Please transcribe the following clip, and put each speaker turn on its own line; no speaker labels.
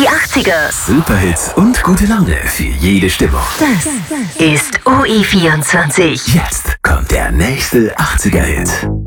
Die 80er.
Superhits und gute Laune für jede Stimmung.
Das ist OE24.
Jetzt kommt der nächste 80er-Hit.